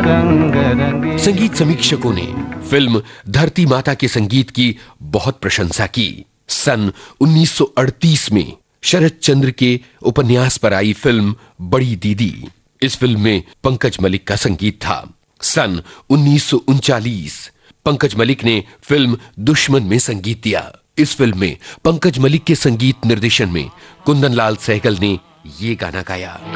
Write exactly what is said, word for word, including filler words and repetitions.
रंग रंगे। संगीत समीक्षकों ने फिल्म धरती माता के संगीत की बहुत प्रशंसा की। सन उन्नीस सौ अड़तीस में शरद चंद्र के उपन्यास पर आई फिल्म बड़ी दीदी, इस फिल्म में पंकज मलिक का संगीत था। सन उन्नीस सौ उनचालीस पंकज मलिक ने फिल्म दुश्मन में संगीत दिया। इस फिल्म में पंकज मलिक के संगीत निर्देशन में कुंदन लाल सहगल ने ये गाना गाया।